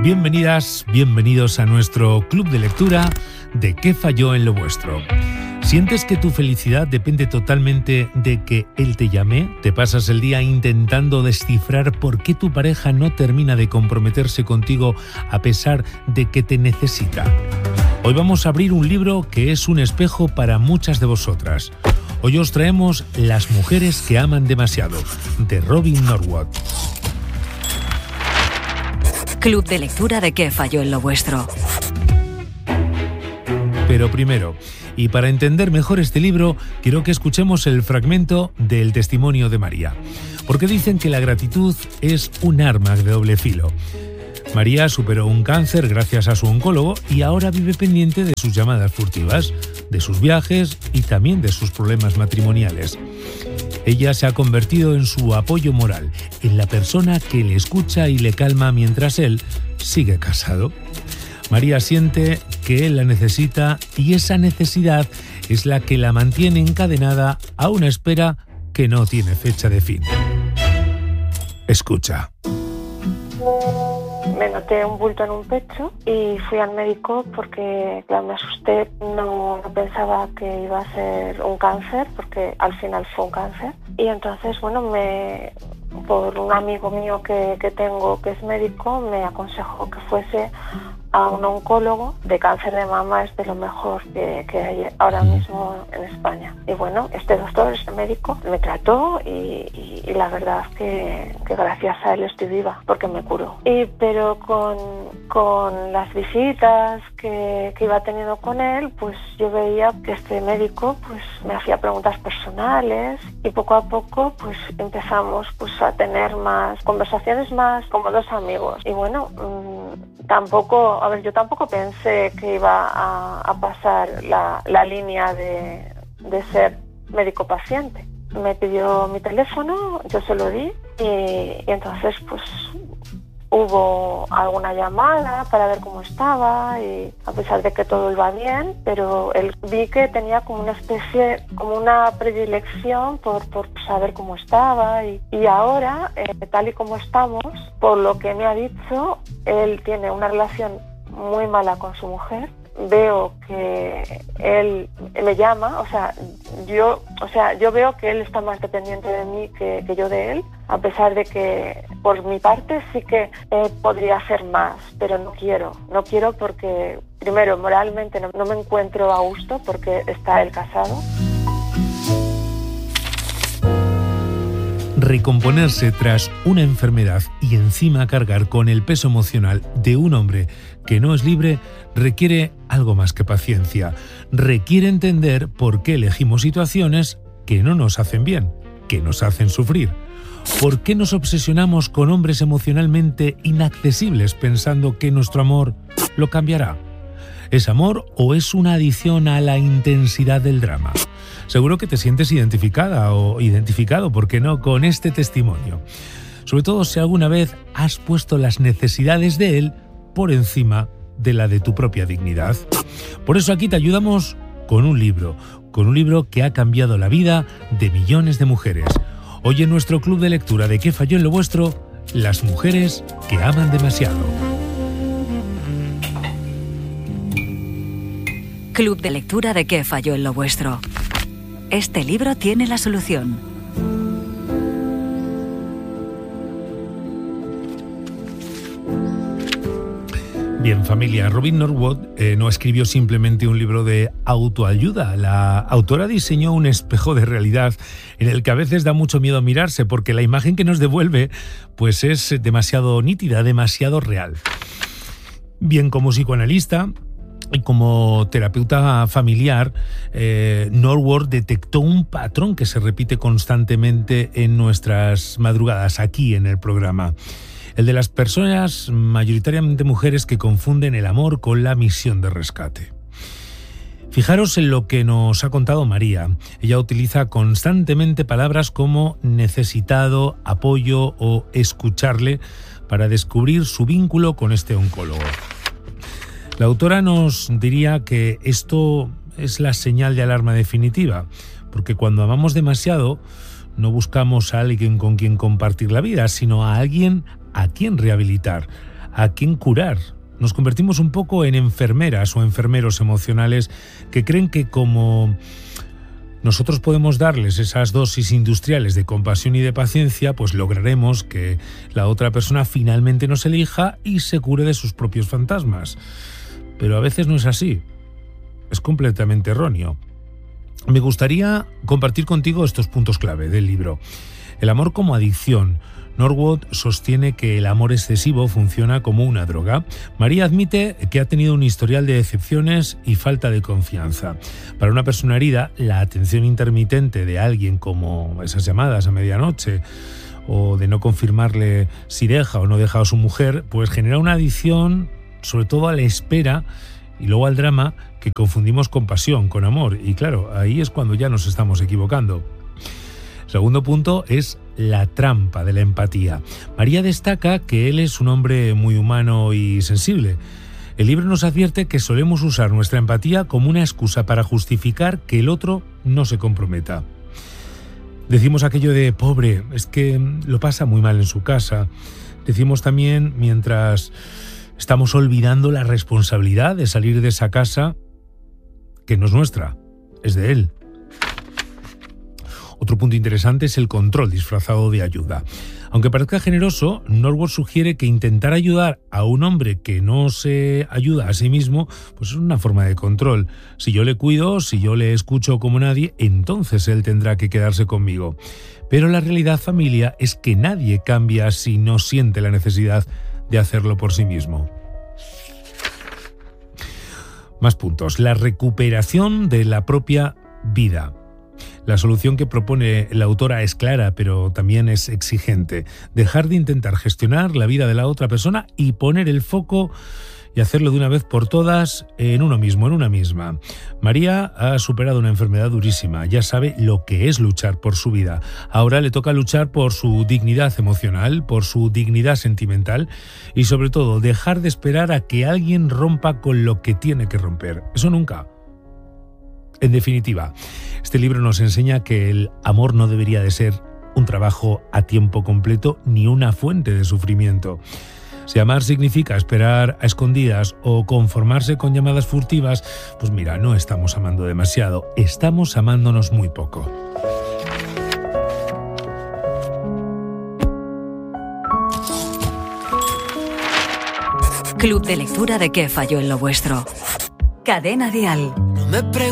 Bienvenidas, bienvenidos a nuestro club de lectura de ¿Qué falló en lo vuestro? ¿Sientes que tu felicidad depende totalmente de que él te llame? ¿Te pasas el día intentando descifrar por qué tu pareja no termina de comprometerse contigo a pesar de que te necesita? Hoy vamos a abrir un libro que es un espejo para muchas de vosotras. Hoy os traemos Las mujeres que aman demasiado, de Robin Norwood. Club de lectura de ¿Qué falló en lo vuestro? Pero primero, y para entender mejor este libro, quiero que escuchemos el fragmento del testimonio de María. Porque dicen que la gratitud es un arma de doble filo. María superó un cáncer gracias a su oncólogo y ahora vive pendiente de sus llamadas furtivas, de sus viajes y también de sus problemas matrimoniales. Ella se ha convertido en su apoyo moral, en la persona que le escucha y le calma mientras él sigue casado. María siente que él la necesita y esa necesidad es la que la mantiene encadenada a una espera que no tiene fecha de fin. Escucha. Me noté un bulto en un pecho y fui al médico porque, claro, me asusté. No pensaba que iba a ser un cáncer, porque al final fue un cáncer. Y entonces, bueno, por un amigo mío que tengo que es médico, me aconsejó que fuese a un oncólogo de cáncer de mama. Es de lo mejor que hay ahora mismo en España. Y bueno, este doctor, este médico, me trató y la verdad que gracias a él estoy viva, porque me curó. Pero con las visitas que iba teniendo con él, pues yo veía que este médico pues me hacía preguntas personales y poco a poco pues empezamos pues a tener más conversaciones, más como dos amigos. Y bueno, yo tampoco pensé que iba a pasar la línea de ser médico-paciente. Me pidió mi teléfono, yo se lo di y entonces pues hubo alguna llamada para ver cómo estaba, y a pesar de que todo iba bien, pero vi que tenía como una predilección por saber cómo estaba, y ahora, tal y como estamos, por lo que me ha dicho, él tiene una relación muy mala con su mujer. Veo que él me llama, yo veo que él está más dependiente de mí que yo de él, a pesar de que por mi parte sí que podría hacer más, pero no quiero porque primero moralmente no me encuentro a gusto porque está él casado. Recomponerse tras una enfermedad y encima cargar con el peso emocional de un hombre que no es libre requiere algo más que paciencia. Requiere entender por qué elegimos situaciones que no nos hacen bien, que nos hacen sufrir. ¿Por qué nos obsesionamos con hombres emocionalmente inaccesibles pensando que nuestro amor lo cambiará? ¿Es amor o es una adición a la intensidad del drama? Seguro que te sientes identificada o identificado, ¿por qué no?, con este testimonio. Sobre todo si alguna vez has puesto las necesidades de él por encima de la de tu propia dignidad. Por eso aquí te ayudamos con un libro que ha cambiado la vida de millones de mujeres. Hoy en nuestro club de lectura de ¿Qué falló en lo vuestro? Las mujeres que aman demasiado. Club de lectura de ¿Qué falló en lo vuestro? Este libro tiene la solución. Bien, familia, Robin Norwood no escribió simplemente un libro de autoayuda. La autora diseñó un espejo de realidad en el que a veces da mucho miedo mirarse, porque la imagen que nos devuelve pues es demasiado nítida, demasiado real. Bien, como psicoanalista y como terapeuta familiar, Norwood detectó un patrón que se repite constantemente en nuestras madrugadas aquí en el programa. El de las personas, mayoritariamente mujeres, que confunden el amor con la misión de rescate. Fijaros en lo que nos ha contado María. Ella utiliza constantemente palabras como necesitado, apoyo o escucharle para descubrir su vínculo con este oncólogo. La autora nos diría que esto es la señal de alarma definitiva, porque cuando amamos demasiado no buscamos a alguien con quien compartir la vida, sino a alguien a quien rehabilitar, a quién curar. Nos convertimos un poco en enfermeras o enfermeros emocionales que creen que como nosotros podemos darles esas dosis industriales de compasión y de paciencia, pues lograremos que la otra persona finalmente nos elija y se cure de sus propios fantasmas. Pero a veces no es así. Es completamente erróneo. Me gustaría compartir contigo estos puntos clave del libro. El amor como adicción. Norwood sostiene que el amor excesivo funciona como una droga. María admite que ha tenido un historial de decepciones y falta de confianza. Para una persona herida, la atención intermitente de alguien, como esas llamadas a medianoche, o de no confirmarle si deja o no deja a su mujer, pues genera una adicción, sobre todo a la espera y luego al drama, que confundimos con pasión, con amor. Y claro, ahí es cuando ya nos estamos equivocando. Segundo punto es la trampa de la empatía. María destaca que él es un hombre muy humano y sensible. El libro nos advierte que solemos usar nuestra empatía como una excusa para justificar que el otro no se comprometa. Decimos aquello de pobre, es que lo pasa muy mal en su casa. Decimos también, mientras estamos olvidando la responsabilidad de salir de esa casa, que no es nuestra, es de él. Otro punto interesante es el control disfrazado de ayuda. Aunque parezca generoso, Norwood sugiere que intentar ayudar a un hombre que no se ayuda a sí mismo, pues es una forma de control. Si yo le cuido, si yo le escucho como nadie, entonces él tendrá que quedarse conmigo. Pero la realidad, familia, es que nadie cambia si no siente la necesidad de hacerlo por sí mismo. Más puntos. La recuperación de la propia vida. La solución que propone la autora es clara, pero también es exigente. Dejar de intentar gestionar la vida de la otra persona y poner el foco y hacerlo de una vez por todas en uno mismo, en una misma. María ha superado una enfermedad durísima, ya sabe lo que es luchar por su vida. Ahora le toca luchar por su dignidad emocional, por su dignidad sentimental y sobre todo dejar de esperar a que alguien rompa con lo que tiene que romper. Eso nunca. En definitiva, este libro nos enseña que el amor no debería de ser un trabajo a tiempo completo ni una fuente de sufrimiento. Si amar significa esperar a escondidas o conformarse con llamadas furtivas, pues mira, no estamos amando demasiado, estamos amándonos muy poco. Club de lectura de ¿Qué falló en lo vuestro? Cadena Dial. No me